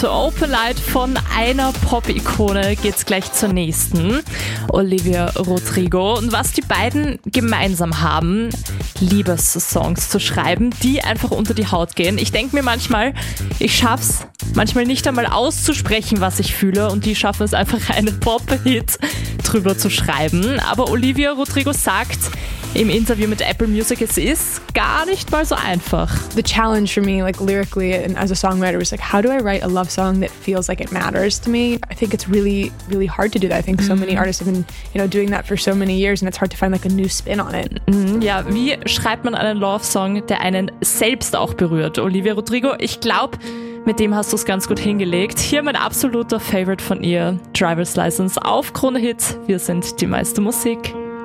Zur Open Light von einer Pop-Ikone geht's gleich zur nächsten, Olivia Rodrigo. Und was die beiden gemeinsam haben, Liebessongs zu schreiben, die einfach unter die Haut gehen. Ich denke mir manchmal, ich schaff's manchmal nicht einmal auszusprechen, was ich fühle, und die schaffen es einfach, einen Pop-Hit drüber zu schreiben. Aber Olivia Rodrigo sagt im Interview mit Apple Music, es ist gar nicht mal so einfach. The challenge for me, like lyrically and as a songwriter, was like, how do I write a love song that feels like it matters to me? I think it's really, really hard to do that. I think so many artists have been, doing that for so many years, and it's hard to find like a new spin on it. Ja, wie schreibt man einen Love-Song, der einen selbst auch berührt? Olivia Rodrigo, ich glaube, mit dem hast du es ganz gut hingelegt. Hier mein absoluter Favorite von ihr, Driver's License auf Krone Hit. Wir sind die meiste Musik.